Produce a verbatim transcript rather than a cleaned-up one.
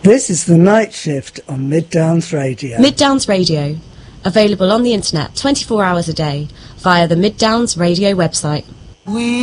This is The Night Shift on Mid Downs Radio. Mid Downs Radio, available on the internet twenty-four hours a day via the Mid Downs Radio website. We